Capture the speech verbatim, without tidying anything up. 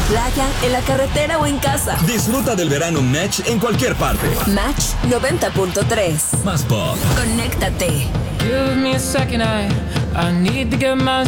playa, en la carretera o en casa. Disfruta del verano Match en cualquier parte. Match noventa punto tres. Más pop. Conéctate. Give me a second, I, I need to get my